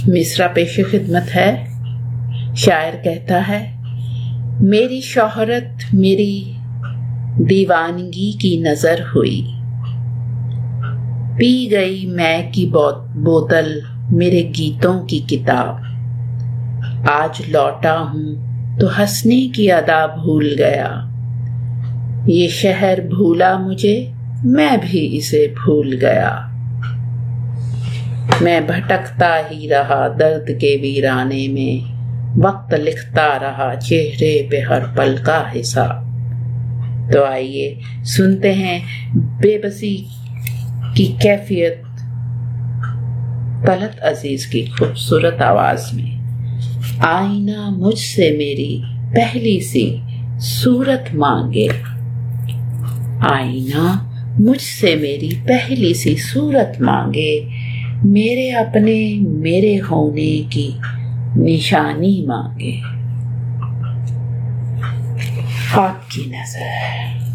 مصرع پیش خدمت ہے۔ شاعر کہتا ہے، میری شہرت میری دیوانگی کی نظر ہوئی، پی گئی میں کی بوتل میرے گیتوں کی کتاب، آج لوٹا ہوں تو ہنسنے کی ادا بھول گیا، یہ شہر بھولا مجھے میں بھی اسے بھول گیا، میں بھٹکتا ہی رہا درد کے ویرانے میں، وقت لکھتا رہا چہرے پہ ہر پل کا حساب۔ تو آئیے سنتے ہیں بے بسی کی کیفیت طلعت عزیز کی خوبصورت آواز میں۔ آئینہ مجھ سے میری پہلی سی صورت مانگے، آئینہ مجھ سے میری پہلی سی صورت مانگے، میرے اپنے میرے ہونے کی نشانی مانگے۔ آپ کی نظر